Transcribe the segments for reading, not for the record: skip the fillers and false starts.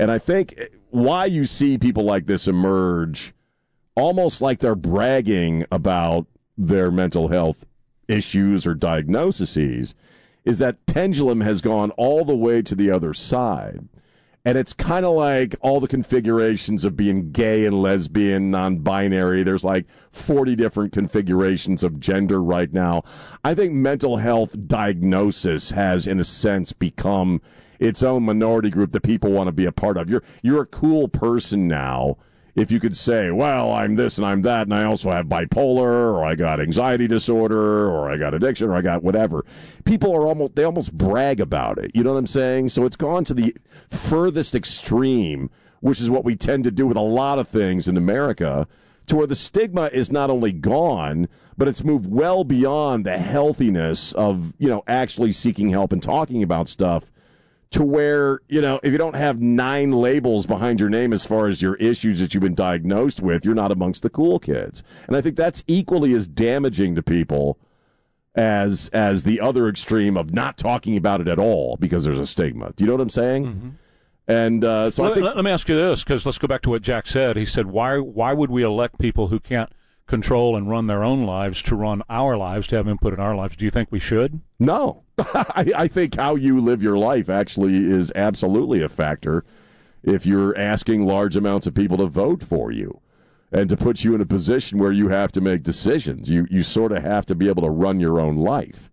And I think why you see people like this emerge almost like they're bragging about their mental health issues or diagnoses is that pendulum has gone all the way to the other side. And it's kind of like all the configurations of being gay and lesbian, non-binary. There's like 40 different configurations of gender right now. I think mental health diagnosis has, in a sense, become its own minority group that people want to be a part of. You're a cool person now if you could say, well, I'm this and I'm that, and I also have bipolar, or I got anxiety disorder, or I got addiction, or I got whatever. People are almost brag about it. You know what I'm saying? So it's gone to the furthest extreme, which is what we tend to do with a lot of things in America, to where the stigma is not only gone, but it's moved well beyond the healthiness of, actually seeking help and talking about stuff, to where, if you don't have 9 labels behind your name as far as your issues that you've been diagnosed with, you're not amongst the cool kids. And I think that's equally as damaging to people as the other extreme of not talking about it at all because there's a stigma. Do you know what I'm saying? Mm-hmm. And so I think... Let me ask you this, because let's go back to what Jack said. He said, why would we elect people who can't control and run their own lives to run our lives, to have input in our lives? Do you think we should? No. I think how you live your life actually is absolutely a factor if you're asking large amounts of people to vote for you and to put you in a position where you have to make decisions. You sort of have to be able to run your own life.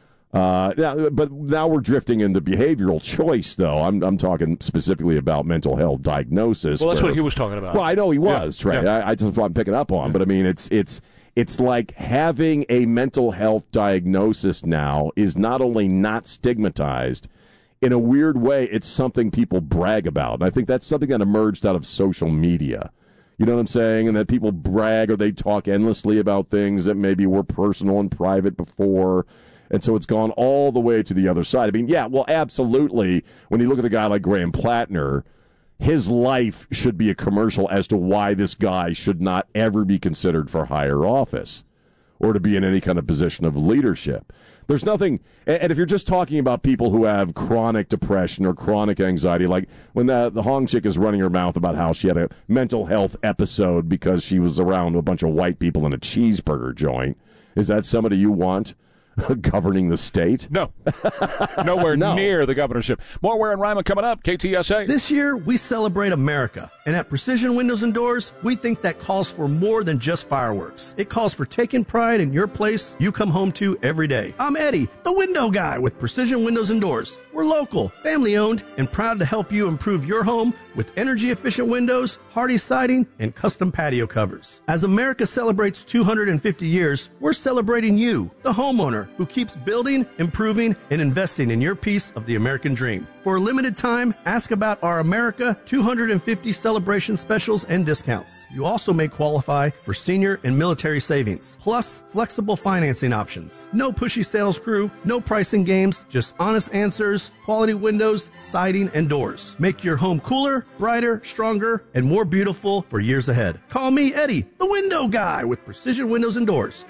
But now we're drifting into behavioral choice, though. I'm talking specifically about mental health diagnosis. Well, that's what he was talking about. Well, I know he was, Trey. Yeah. I just I'm picking up on. But I mean, it's like having a mental health diagnosis now is not only not stigmatized, in a weird way, it's something people brag about. And I think that's something that emerged out of social media. You know what I'm saying? And that people brag or they talk endlessly about things that maybe were personal and private before. And so it's gone all the way to the other side. I mean, yeah, well, absolutely. When you look at a guy like Graham Plattner, his life should be a commercial as to why this guy should not ever be considered for higher office or to be in any kind of position of leadership. There's nothing, and if you're just talking about people who have chronic depression or chronic anxiety, like when the Hong chick is running her mouth about how she had a mental health episode because she was around a bunch of white people in a cheeseburger joint, is that somebody you want governing the state? No. Nowhere near the governorship. More Ware and Ryman coming up. KTSA. This year, we celebrate America. And at Precision Windows and Doors, we think that calls for more than just fireworks. It calls for taking pride in your place you come home to every day. I'm Eddie, the window guy with Precision Windows and Doors. We're local, family-owned, and proud to help you improve your home with energy-efficient windows, hardy siding, and custom patio covers. As America celebrates 250 years, we're celebrating you, the homeowner, who keeps building, improving, and investing in your piece of the American dream. For a limited time, ask about our America 250 celebration specials and discounts. You also may qualify for senior and military savings, plus flexible financing options. No pushy sales crew, no pricing games, just honest answers, quality windows, siding, and doors. Make your home cooler, brighter, stronger, and more beautiful for years ahead. Call me, Eddie, the window guy with Precision Windows and Doors,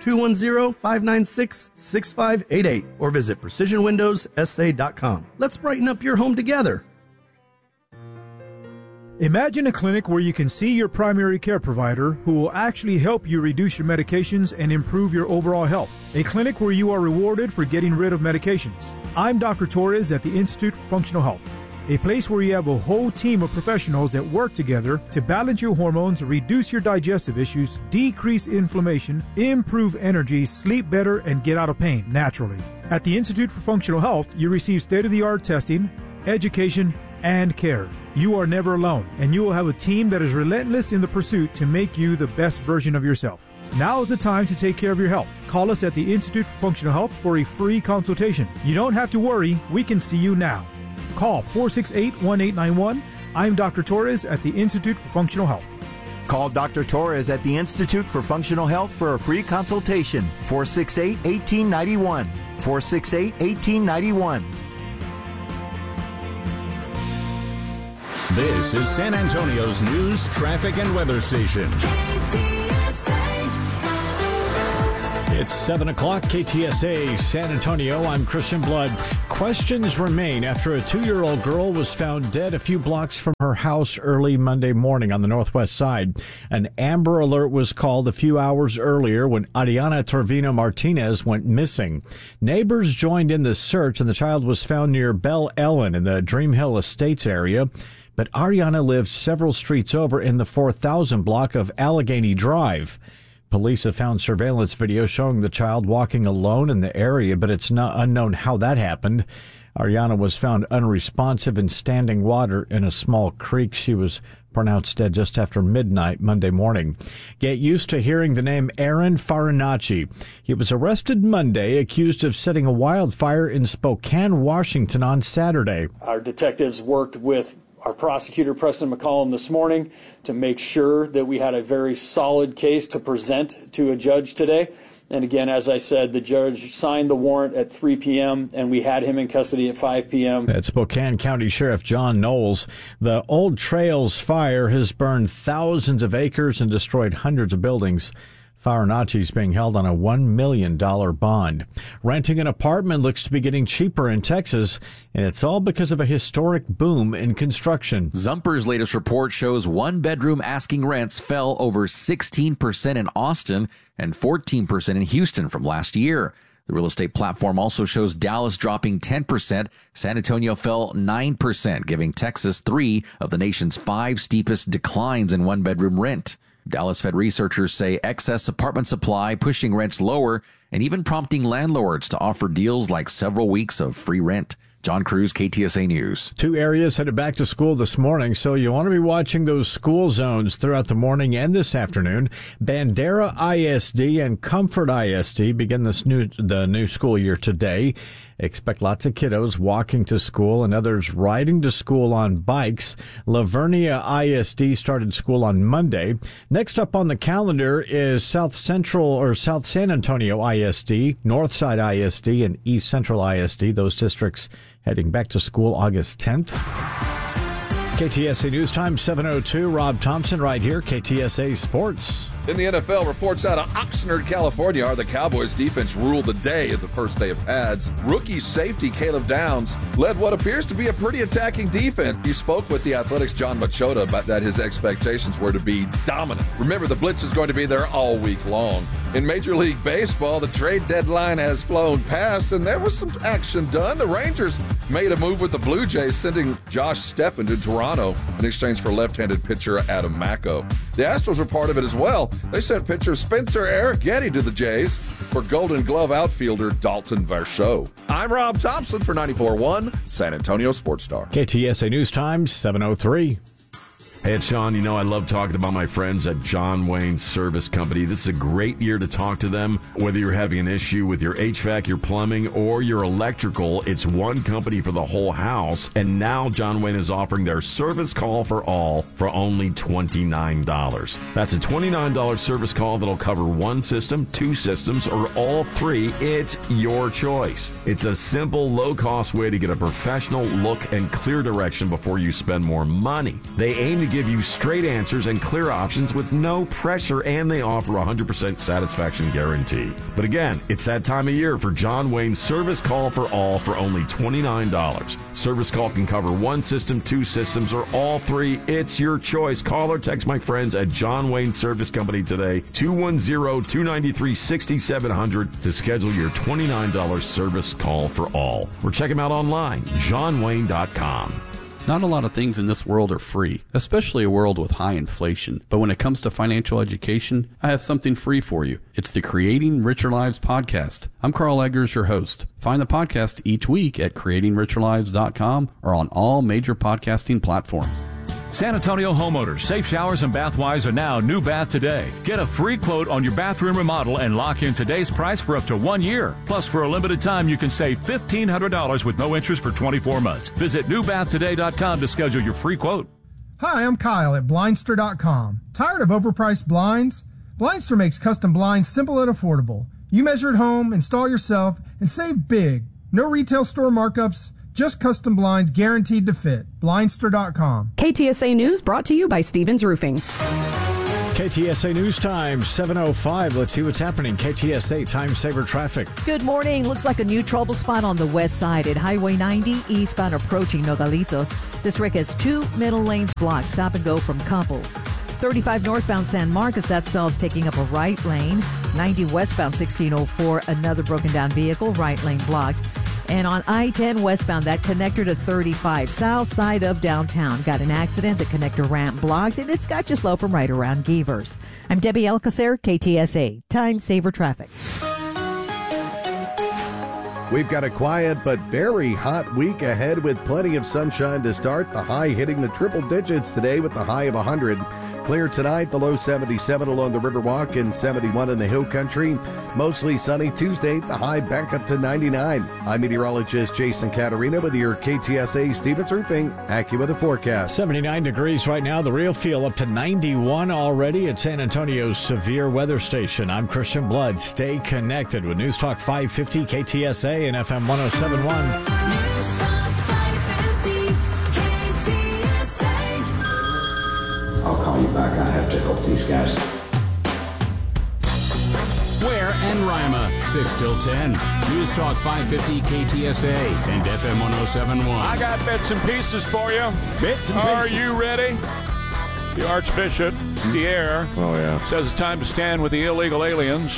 210-596-6588, or visit precisionwindowssa.com. Let's brighten up your home together. Imagine a clinic where you can see your primary care provider who will actually help you reduce your medications and improve your overall health. A clinic where you are rewarded for getting rid of medications. I'm Dr. Torres at the Institute for Functional Health, a place where you have a whole team of professionals that work together to balance your hormones, reduce your digestive issues, decrease inflammation, improve energy, sleep better, and get out of pain naturally. At the Institute for Functional Health, you receive state-of-the-art testing, education, and care. You are never alone, and you will have a team that is relentless in the pursuit to make you the best version of yourself. Now is the time to take care of your health. Call us at the Institute for Functional Health for a free consultation. You don't have to worry. We can see you now. Call 468-1891. I'm Dr. Torres at the Institute for Functional Health. Call Dr. Torres at the Institute for Functional Health for a free consultation. 468-1891. 468-1891. This is San Antonio's news, traffic, and weather station. It's 7 o'clock, KTSA San Antonio. I'm Christian Blood. Questions remain after a 2-year-old girl was found dead a few blocks from her house early Monday morning on the northwest side. An Amber Alert was called a few hours earlier when Ariana Torvino Martinez went missing. Neighbors joined in the search, and the child was found near Belle Ellen in the Dream Hill Estates area. But Ariana lived several streets over in the 4000 block of Allegheny Drive. Police have found surveillance video showing the child walking alone in the area, but it's not unknown how that happened. Ariana was found unresponsive in standing water in a small creek. She was pronounced dead just after midnight Monday morning. Get used to hearing the name Aaron Farinacci. He was arrested Monday, accused of setting a wildfire in Spokane, Washington on Saturday. Our detectives worked with our prosecutor, Preston McCollum, this morning to make sure that we had a very solid case to present to a judge today. And again, as I said, the judge signed the warrant at 3 p.m., and we had him in custody at 5 p.m. At Spokane County Sheriff John Knowles, the Old Trails fire has burned thousands of acres and destroyed hundreds of buildings. Farinacci is being held on a $1 million bond. Renting an apartment looks to be getting cheaper in Texas, and it's all because of a historic boom in construction. Zumper's latest report shows one-bedroom asking rents fell over 16% in Austin and 14% in Houston from last year. The real estate platform also shows Dallas dropping 10%. San Antonio fell 9%, giving Texas 3 of the nation's 5 steepest declines in one-bedroom rent. Dallas Fed researchers say excess apartment supply pushing rents lower and even prompting landlords to offer deals like several weeks of free rent. John Cruz, KTSA News. 2 areas headed back to school this morning, so you want to be watching those school zones throughout the morning and this afternoon. Bandera ISD and Comfort ISD begin the new school year today. Expect lots of kiddos walking to school and others riding to school on bikes. Lavernia ISD started school on Monday. Next up on the calendar is South San Antonio ISD, Northside ISD, and East Central ISD. Those districts heading back to school August 10th. KTSA News Time 7:02. Rob Thompson right here, KTSA Sports. In the NFL, reports out of Oxnard, California, are the Cowboys' defense ruled the day at the first day of pads. Rookie safety Caleb Downs led what appears to be a pretty attacking defense. He spoke with the Athletics' John Machota about that his expectations were to be dominant. Remember, the blitz is going to be there all week long. In Major League Baseball, the trade deadline has flown past, and there was some action done. The Rangers made a move with the Blue Jays, sending Josh Steffen to Toronto in exchange for left-handed pitcher Adam Macko. The Astros were part of it as well. They sent pitcher Spencer Arrighetti to the Jays for Golden Glove outfielder Dalton Varsho. I'm Rob Thompson for 94.1 San Antonio Sports Star. KTSA News Time 7:03. Hey, it's Sean. You know I love talking about my friends at John Wayne Service Company. This is a great year to talk to them. Whether you're having an issue with your HVAC, your plumbing, or your electrical, it's one company for the whole house. And now John Wayne is offering their service call for all for only $29. That's a $29 service call that'll cover one system, 2 systems, or all 3. It's your choice. It's a simple, low-cost way to get a professional look and clear direction before you spend more money. They aim to give you straight answers and clear options with no pressure, and they offer a 100% satisfaction guarantee. But again, it's that time of year for John Wayne's Service Call for All for only $29. Service call can cover one system, 2 systems, or all 3. It's your choice. Call or text my friends at John Wayne Service Company today, 210-293-6700 to schedule your $29 service call for all. Or check them out online, johnwayne.com. Not a lot of things in this world are free, especially a world with high inflation. But when it comes to financial education, I have something free for you. It's the Creating Richer Lives podcast. I'm Carl Eggers, your host. Find the podcast each week at creatingricherlives.com or on all major podcasting platforms. San Antonio homeowners, Safe Showers and Bathwise are now New Bath Today. Get a free quote on your bathroom remodel and lock in today's price for up to 1 year. Plus, for a limited time, you can save $1,500 with no interest for 24 months. Visit newbathtoday.com to schedule your free quote. Hi, I'm Kyle at Blindster.com. Tired of overpriced blinds? Blindster makes custom blinds simple and affordable. You measure at home, install yourself, and save big. No retail store markups, just custom blinds guaranteed to fit. Blindster.com. KTSA News brought to you by Stevens Roofing. KTSA News Time, 7:05. Let's see what's happening. KTSA Time Saver Traffic. Good morning. Looks like a new trouble spot on the west side at Highway 90, eastbound approaching Nogalitos. This wreck has 2 middle lanes blocked. Stop and go from Couples. 35 northbound San Marcos, that stall is taking up a right lane. 90 westbound 1604, another broken down vehicle, right lane blocked. And on I-10 westbound, that connector to 35, south side of downtown. Got an accident, the connector ramp blocked, and it's got you slow from right around Gevers. I'm Debbie Alcacer, KTSA, Time Saver Traffic. We've got a quiet but very hot week ahead with plenty of sunshine to start. The high hitting the triple digits today with the high of 100. Clear tonight, the low 77 along the Riverwalk and 71 in the Hill Country. Mostly sunny Tuesday, the high back up to 99. I'm meteorologist Jason Caterina with your KTSA Stevens Roofing AccuWeather forecast. 79 degrees right now. The real feel up to 91 already at San Antonio's severe weather station. I'm Christian Blood. Stay connected with News Talk 550 KTSA and FM 1071. News Talk 550 KTSA. I'll call you back. I have to help these guys. Ware and Rima, 6 till 10. News Talk 550 KTSA and FM 1071. I got bits and pieces for you. Bits and Are pieces. you ready? The Archbishop, Sierra, says it's time to stand with the illegal aliens.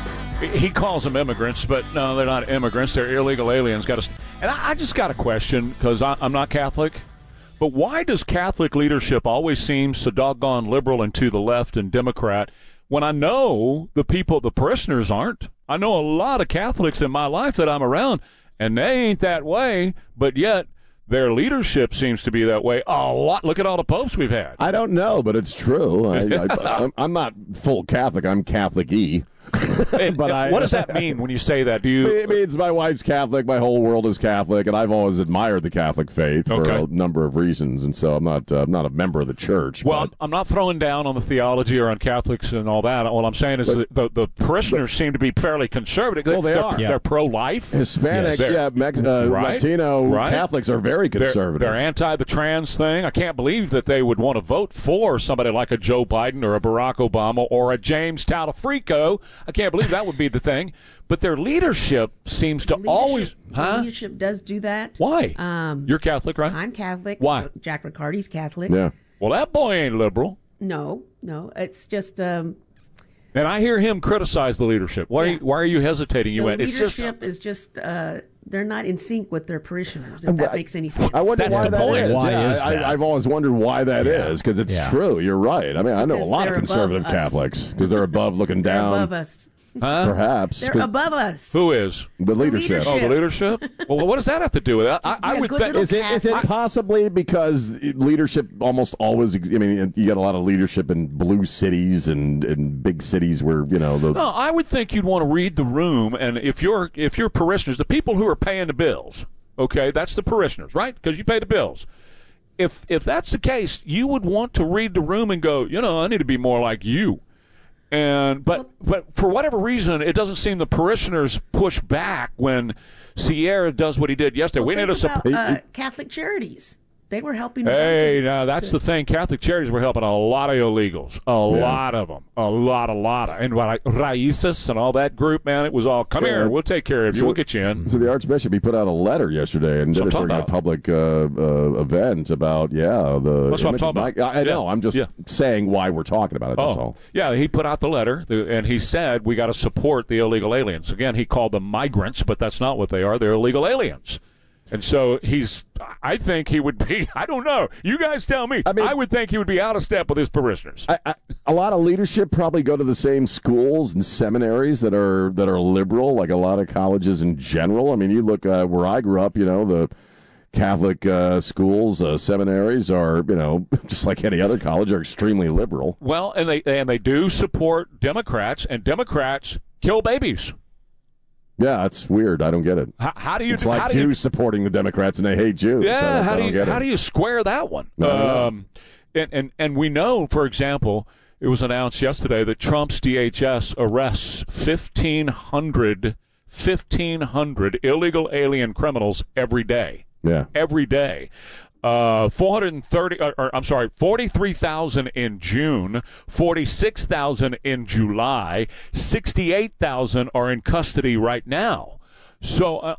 He calls them immigrants, but no, they're not immigrants. They're illegal aliens. And I just got a question, because I'm not Catholic. But why does Catholic leadership always seem so doggone liberal and to the left and Democrat when I know the parishioners aren't? I know a lot of Catholics in my life that I'm around, and they ain't that way, but yet their leadership seems to be that way a lot. Look at all the popes we've had. I don't know, but it's true. I'm not full Catholic. I'm Catholic-y. But what does that mean when you say that? It means my wife's Catholic, my whole world is Catholic, and I've always admired the Catholic faith for a number of reasons, and so I'm not a member of the church. Well, I'm not throwing down on the theology or on Catholics and all that. All I'm saying is the parishioners seem to be fairly conservative. Well, they are. They're pro-life. Hispanic, right? Latino Catholics are very conservative. They're anti the trans thing. I can't believe that they would want to vote for somebody like a Joe Biden or a Barack Obama or a James Talafrico. I can't believe that would be the thing. But their leadership seems to always... Leadership does do that. Why? You're Catholic, right? I'm Catholic. Why? Jack Riccardi's Catholic. Yeah. Well, that boy ain't liberal. No. It's just... And I hear him criticize the leadership. Why are you hesitating? You went. Leadership is just... they're not in sync with their parishioners, if that makes any sense. I wonder why that is. Why is that? I've always wondered why that is, because it's true. You're right. I mean, I know a lot of conservative Catholics because they're above looking down. They're above us. Huh? Perhaps. They're above us. Who is? The leadership. Oh, the leadership? Well, what does that have to do with it? I would think. Is it possibly because leadership almost always, I mean, you got a lot of leadership in blue cities and big cities where, No, I would think you'd want to read the room, and if your parishioners, the people who are paying the bills, okay, that's the parishioners, right? Because you pay the bills. If that's the case, you would want to read the room and go, I need to be more like you. But for whatever reason, it doesn't seem the parishioners push back when Sierra does what he did yesterday. We need to Catholic Charities. They were helping. Hey, now that's the thing. Catholic Charities were helping a lot of illegals, a lot of them, a lot. And Raíces and all that group, man, it was all, come here, we'll take care of you, we'll get you in. So the Archbishop, he put out a letter yesterday and did it during a public event about, That's what I'm talking about. I know, I'm just saying why we're talking about it, that's all. Yeah, he put out the letter, and he said we got to support the illegal aliens. Again, he called them migrants, but that's not what they are. They're illegal aliens. And so I think he would be, I don't know. You guys tell me. I would think he would be out of step with his parishioners. A lot of leadership probably go to the same schools and seminaries that are liberal, like a lot of colleges in general. I mean, you look where I grew up, the Catholic schools, seminaries are, just like any other college, are extremely liberal. Well, and they do support Democrats, and Democrats kill babies. Yeah, it's weird. I don't get it. How do you? It's like Jews supporting the Democrats and they hate Jews. Yeah, so how do you square that one? And we know, for example, it was announced yesterday that Trump's DHS arrests 1,500 illegal alien criminals every day. Yeah, every day. 43,000 in June, 46,000 in July, 68,000 are in custody right now. So,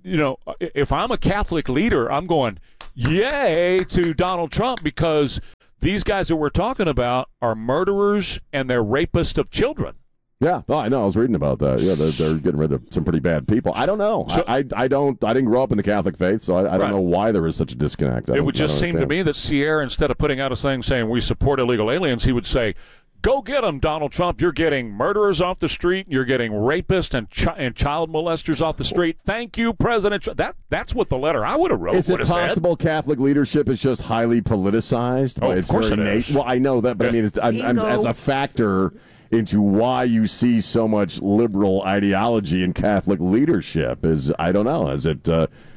if I'm a Catholic leader, I'm going, yay to Donald Trump, because these guys that we're talking about are murderers and they're rapists of children. Yeah, I know. I was reading about that. Yeah, they're getting rid of some pretty bad people. I don't know. So, I didn't grow up in the Catholic faith, so I don't know why there is such a disconnect. It would just seem to me that Sierra, instead of putting out a thing saying we support illegal aliens, he would say, go get them, Donald Trump. You're getting murderers off the street. You're getting rapists and child molesters off the street. Thank you, President Trump. That's what the letter I would have wrote. Is it possible Catholic leadership is just highly politicized? Oh, of course it is. Well, I know that, but I mean, I'm as a factor into why you see so much liberal ideology in Catholic leadership I don't know. Is it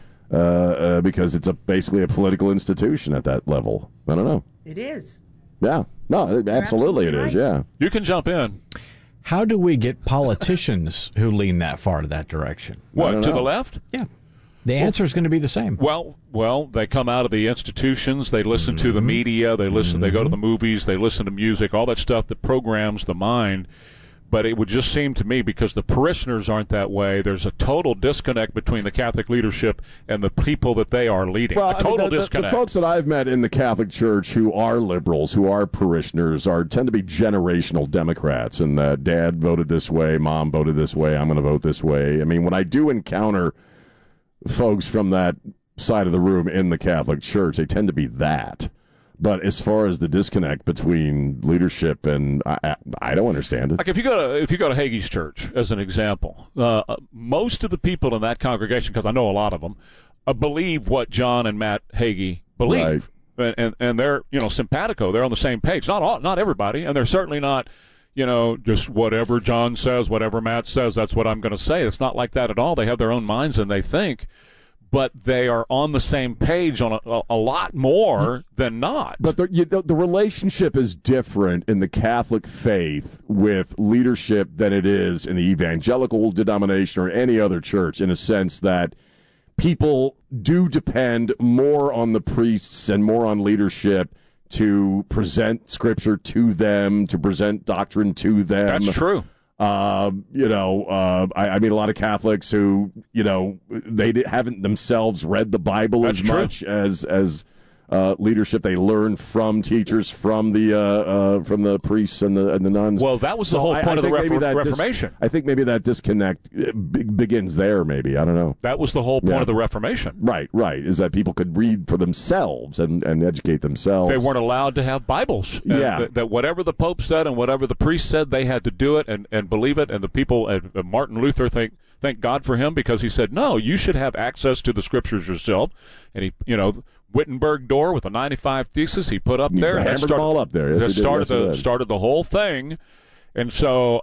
because it's basically a political institution at that level? I don't know. It is. Yeah. No, absolutely it is, yeah. You can jump in. How do we get politicians who lean that far to that direction? What, to the left? Yeah. The answer is going to be the same. Well, they come out of the institutions. They listen to the media. They listen. They go to the movies. They listen to music. All that stuff that programs the mind. But it would just seem to me, because the parishioners aren't that way, there's a total disconnect between the Catholic leadership and the people that they are leading. Well, a total disconnect. The folks that I've met in the Catholic Church who are liberals, who are parishioners, tend to be generational Democrats, and that Dad voted this way, Mom voted this way, I'm going to vote this way. I mean, when I do encounter folks from that side of the room in the Catholic Church, they tend to be that. But as far as the disconnect between leadership and I don't understand it. Like if you go to Hagee's church as an example, most of the people in that congregation, because I know a lot of them, believe what John and Matt Hagee believe, right. and they're simpatico. They're on the same page. Not everybody, and they're certainly not just whatever John says, whatever Matt says. That's what I'm going to say. It's not like that at all. They have their own minds and they think. But they are on the same page on a lot more than not. But the relationship is different in the Catholic faith with leadership than it is in the evangelical denomination or any other church, in a sense that people do depend more on the priests and more on leadership to present Scripture to them, to present doctrine to them. That's true. I mean, a lot of Catholics who, they haven't themselves read the Bible as much as leadership. They learn from teachers, from the priests and the nuns. Well, that was the whole point of the Reformation. I think maybe that disconnect begins there. Maybe, I don't know. That was the whole point of the Reformation. Right. Is that people could read for themselves and educate themselves. They weren't allowed to have Bibles. That whatever the Pope said and whatever the priest said, they had to do it and believe it. And the people, Martin Luther, thank God for him, because he said, no, you should have access to the Scriptures yourself. And he, Wittenberg door with a 95 thesis he put up there. Hammered them all up there. Yes, started the whole thing. And so,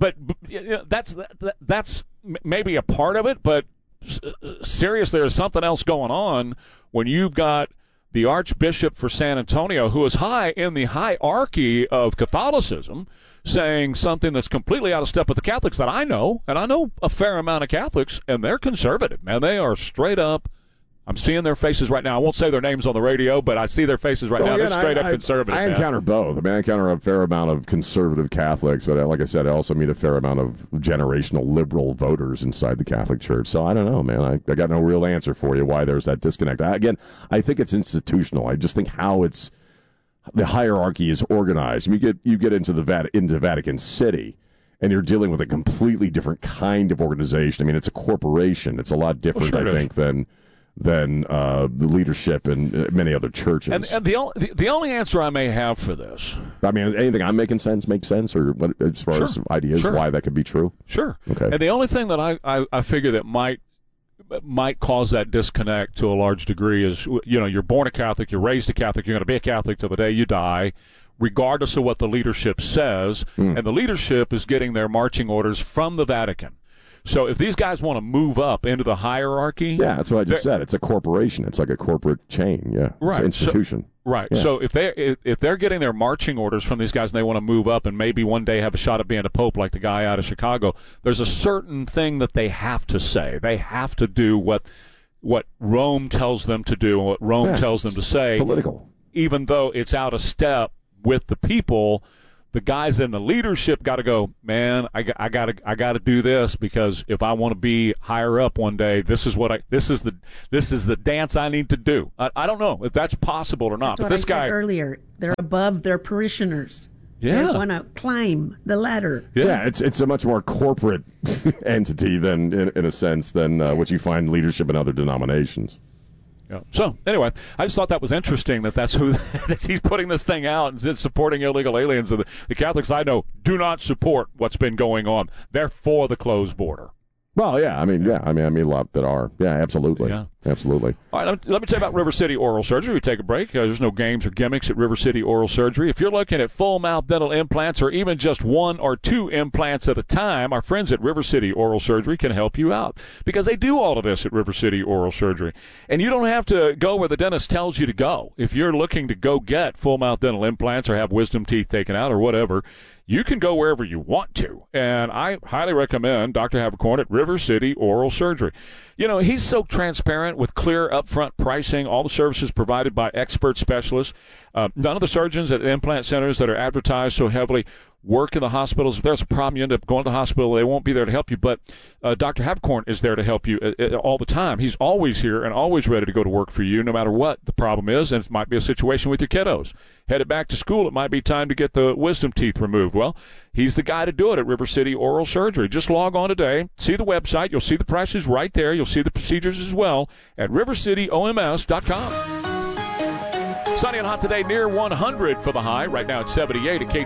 that's maybe a part of it, but seriously, there's something else going on when you've got the Archbishop for San Antonio, who is high in the hierarchy of Catholicism, saying something that's completely out of step with the Catholics that I know, and I know a fair amount of Catholics, and they're conservative, man. They are straight up. I'm seeing their faces right now. I won't say their names on the radio, but I see their faces right now. They're straight up conservative. I encounter both. I mean, I encounter a fair amount of conservative Catholics, but like I said, I also meet a fair amount of generational liberal voters inside the Catholic Church. So I don't know, man. I got no real answer for you why there's that disconnect. Again, I think it's institutional. I just think how the hierarchy is organized. You get into Vatican City, and you're dealing with a completely different kind of organization. I mean, it's a corporation. It's a lot different, I think, than the leadership in many other churches. And the only answer I may have for this, I mean, anything I'm making sense makes sense, or what, as far as ideas why that could be true. Sure. Okay. And the only thing that I figure that might cause that disconnect to a large degree is, you're born a Catholic, you're raised a Catholic, you're going to be a Catholic till the day you die, regardless of what the leadership says, and the leadership is getting their marching orders from the Vatican. So if these guys want to move up into the hierarchy... Yeah, that's what I just said. It's a corporation. It's like a corporate chain, It's an institution. Yeah. So if they're getting their marching orders from these guys and they want to move up and maybe one day have a shot at being a pope like the guy out of Chicago, there's a certain thing that they have to say. They have to do what what Rome tells them to do and what Rome tells them to say. Political. Even though it's out of step with the people, the guys in the leadership got to go, man, I got to do this, because if I want to be higher up one day, this is the dance I need to do. I don't know if that's possible or not. That's but this what I guy said earlier, they're above their parishioners. Yeah. They want to climb the ladder. Yeah, it's a much more corporate entity than, in a sense, than what you find leadership in other denominations. Yeah. So, anyway, I just thought that was interesting that's who that he's putting this thing out and is supporting illegal aliens. And the Catholics I know do not support what's been going on. They're for the closed border. Well, yeah, I mean a lot that are. Yeah, absolutely. Yeah. Absolutely. All right, let me tell you about River City Oral Surgery. We take a break. There's no games or gimmicks at River City Oral Surgery. If you're looking at full mouth dental implants or even just 1 or 2 implants at a time, our friends at River City Oral Surgery can help you out, because they do all of this at River City Oral Surgery. And you don't have to go where the dentist tells you to go. If you're looking to go get full mouth dental implants or have wisdom teeth taken out or whatever, you can go wherever you want to. And I highly recommend Dr. Havercorn at River City Oral Surgery. You know, he's so transparent with clear upfront pricing, all the services provided by expert specialists. None of the surgeons at the implant centers that are advertised so heavily work in the hospitals. If there's a problem, you end up going to the hospital. They won't be there to help you. But Dr. Havercorn is there to help you all the time. He's always here and always ready to go to work for you, no matter what the problem is. And it might be a situation with your kiddos. Headed back to school, it might be time to get the wisdom teeth removed. Well, he's the guy to do it at River City Oral Surgery. Just log on today, see the website. You'll see the prices right there. You'll see the procedures as well at rivercityoms.com. Sunny and hot today, near 100 for the high. Right now it's 78 at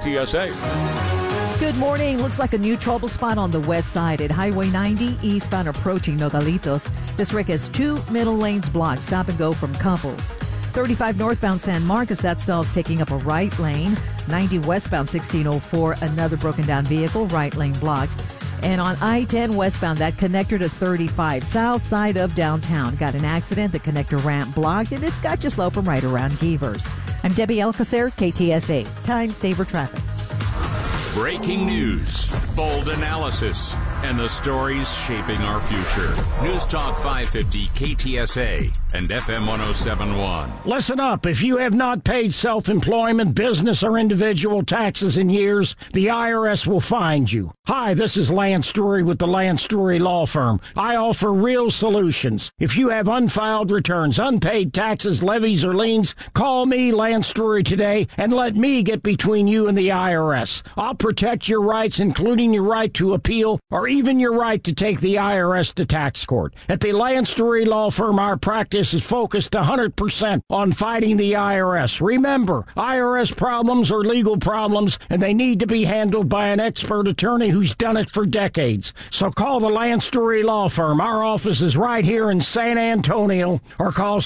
KTSA. Good morning. Looks like a new trouble spot on the west side at Highway 90, eastbound approaching Nogalitos. This wreck has 2 middle lanes blocked. Stop and go from Couples. 35 northbound San Marcos, that stall is taking up a right lane. 90 westbound 1604, another broken down vehicle, right lane blocked. And on I-10 westbound, that connector to 35, south side of downtown. Got an accident, the connector ramp blocked, and it's got you slow from right around Gevers. I'm Debbie Alcacer, KTSA. Time Saver Traffic. Breaking news, bold analysis, and the stories shaping our future. News Talk 550 KTSA and FM 1071. Listen up. If you have not paid self-employment, business, or individual taxes in years, the IRS will find you. Hi, this is Lance Drury with the Lance Drury Law Firm. I offer real solutions. If you have unfiled returns, unpaid taxes, levies, or liens, call me, Lance Drury, today, and let me get between you and the IRS. I'll protect your rights, including your right to appeal or even your right to take the IRS to tax court. At the Lance Drury Law Firm, our practice is focused 100% on fighting the IRS. Remember, IRS problems are legal problems, and they need to be handled by an expert attorney who's done it for decades. So call the Lance Drury Law Firm. Our office is right here in San Antonio, or call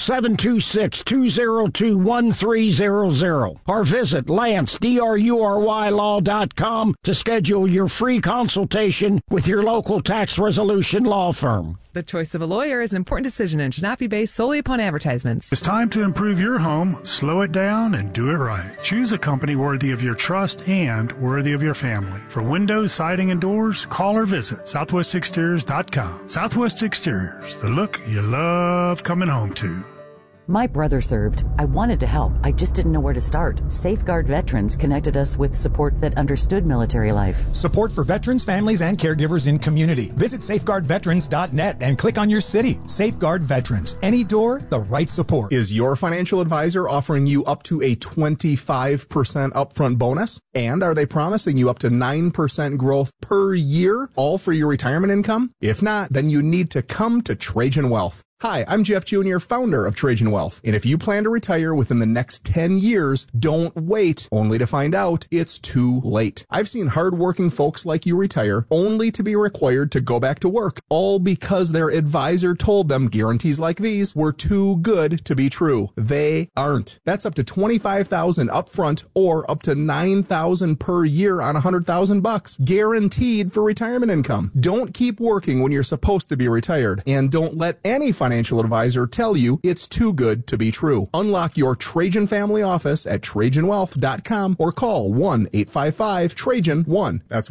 726-202-1300, or visit LanceDruryLaw.com to schedule your free consultation with your local tax resolution law firm. The choice of a lawyer is an important decision and should not be based solely upon advertisements. It's time to improve your home, slow it down, and do it right. Choose a company worthy of your trust and worthy of your family. For windows, siding, and doors, call or visit southwestexteriors.com. Southwest Exteriors, the look you love coming home to. My brother served. I wanted to help. I just didn't know where to start. Safeguard Veterans connected us with support that understood military life. Support for veterans, families, and caregivers in community. Visit safeguardveterans.net and click on your city. Safeguard Veterans. Any door, the right support. Is your financial advisor offering you up to a 25% upfront bonus? And are they promising you up to 9% growth per year, all for your retirement income? If not, then you need to come to Trajan Wealth. Hi, I'm Jeff Jr., founder of Trajan Wealth. And if you plan to retire within the next 10 years, don't wait only to find out it's too late. I've seen hardworking folks like you retire only to be required to go back to work, all because their advisor told them guarantees like these were too good to be true. They aren't. That's up to $25,000 upfront or up to $9,000 per year on $100,000, guaranteed for retirement income. Don't keep working when you're supposed to be retired, and don't let any financial financial advisor tell you it's too good to be true. Unlock your Trajan family office at TrajanWealth.com or call 1-855-TRAJAN-1. That's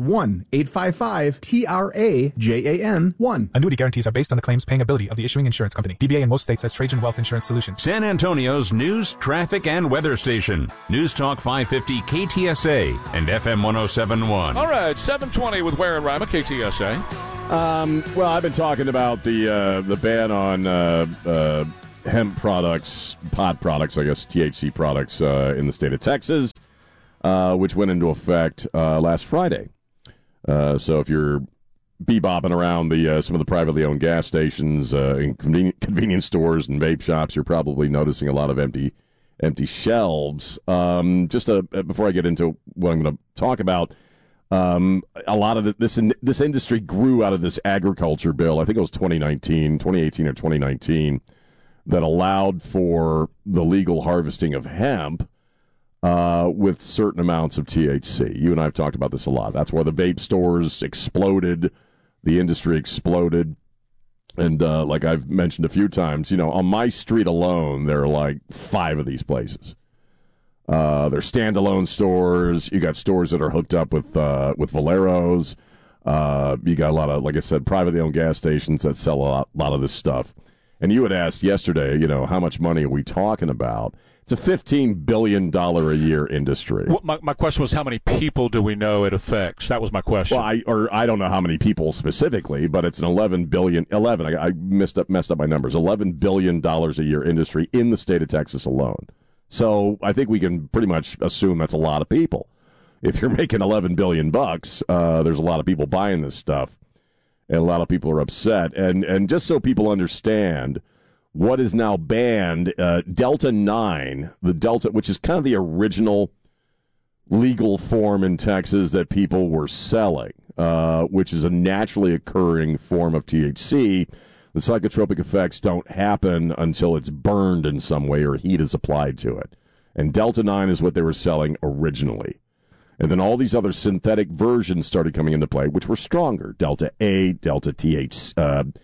1-855-TRAJAN-1. Annuity guarantees are based on the claims paying ability of the issuing insurance company. DBA in most states has Trajan Wealth Insurance Solutions. San Antonio's news, traffic, and weather station. News Talk 550 KTSA and FM 1071. All right, 720 with Ware and Rima, KTSA. Well, I've been talking about the ban on hemp products, pot products, I guess, THC products in the state of Texas, which went into effect last Friday. So if you're bebopping around some of the privately owned gas stations, and convenience stores and vape shops, you're probably noticing a lot of empty shelves. Before I get into what I'm going to talk about, a lot of this industry grew out of this agriculture bill. I think it was 2018 or 2019, that allowed for the legal harvesting of hemp with certain amounts of THC. You and I have talked about this a lot. That's why the vape stores exploded. The industry exploded. And like I've mentioned a few times, on my street alone, there are like 5 of these places. They're standalone stores. You got stores that are hooked up with Valeros. You got a lot of, like I said, privately owned gas stations that sell a lot of this stuff. And you had asked yesterday, how much money are we talking about? It's a $15 billion a year industry. Well, my question was, how many people do we know it affects? That was my question. Well, I don't know how many people specifically, but it's an $11 billion. I messed up my numbers. $11 billion a year industry in the state of Texas alone. So I think we can pretty much assume that's a lot of people. If you're making $11 billion, there's a lot of people buying this stuff, and a lot of people are upset. And just so people understand what is now banned, Delta 9, which is kind of the original legal form in Texas that people were selling, which is a naturally occurring form of THC. The psychotropic effects don't happen until it's burned in some way or heat is applied to it. And Delta 9 is what they were selling originally. And then all these other synthetic versions started coming into play, which were stronger. Delta A, Delta TH.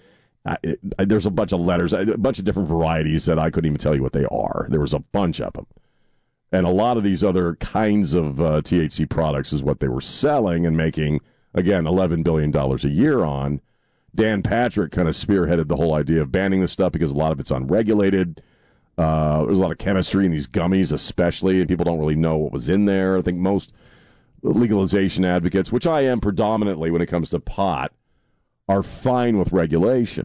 There's a bunch of letters, a bunch of different varieties that I couldn't even tell you what they are. There was a bunch of them. And a lot of these other kinds of THC products is what they were selling and making, again, $11 billion a year on. Dan Patrick kind of spearheaded the whole idea of banning this stuff because a lot of it's unregulated. There's a lot of chemistry in these gummies especially, and people don't really know what was in there. I think most legalization advocates, which I am predominantly when it comes to pot, are fine with regulation.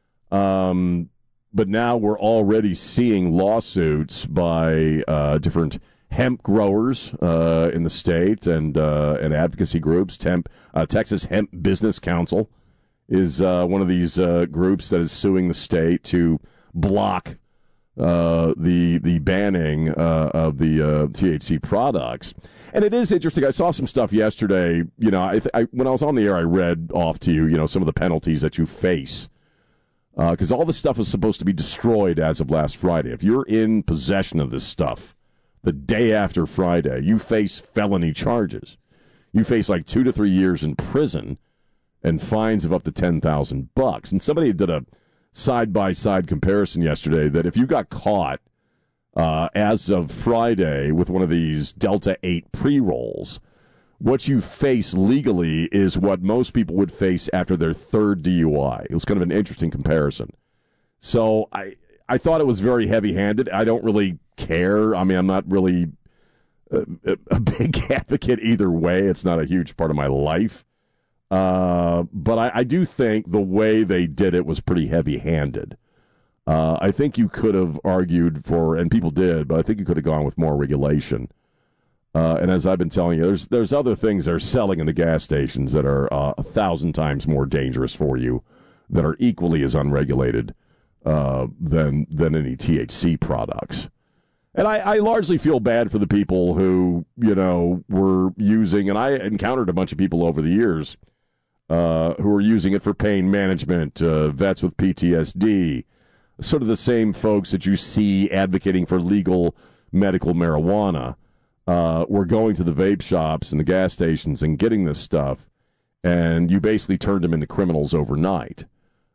But now we're already seeing lawsuits by different hemp growers in the state and advocacy groups. Texas Hemp Business Council is one of these groups that is suing the state to block the banning of the THC products. And it is interesting. I saw some stuff yesterday. When I was on the air, I read off to you, some of the penalties that you face. Because all this stuff is supposed to be destroyed as of last Friday. If you're in possession of this stuff the day after Friday, you face felony charges. You face like 2 to 3 years in prison and fines of up to $10,000. And somebody did a side-by-side comparison yesterday that if you got caught as of Friday with one of these Delta 8 pre-rolls, what you face legally is what most people would face after their third DUI. It was kind of an interesting comparison. So I thought it was very heavy-handed. I don't really care. I mean, I'm not really a big advocate either way. It's not a huge part of my life. But I do think the way they did it was pretty heavy-handed. I think you could have argued for, and people did, but I think you could have gone with more regulation. And as I've been telling you, there's other things they're selling in the gas stations that are 1,000 times more dangerous for you, that are equally as unregulated than any THC products. And I largely feel bad for the people who, were using, and I encountered a bunch of people over the years who are using it for pain management, vets with PTSD, sort of the same folks that you see advocating for legal medical marijuana. Were going to the vape shops and the gas stations and getting this stuff, and you basically turned them into criminals overnight.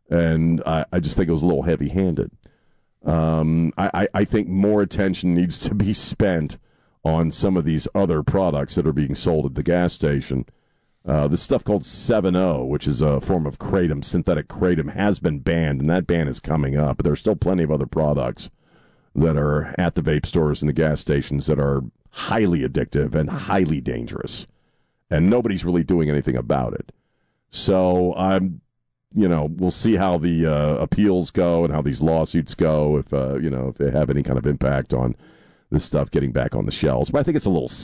And I just think it was a little heavy-handed. I think more attention needs to be spent on some of these other products that are being sold at the gas station. This stuff called 7-0, which is a form of kratom, synthetic kratom, has been banned, and that ban is coming up. But there's still plenty of other products that are at the vape stores and the gas stations that are highly addictive and highly dangerous. And nobody's really doing anything about it. So we'll see how the appeals go and how these lawsuits go, if they have any kind of impact on this stuff getting back on the shelves. But I think it's a little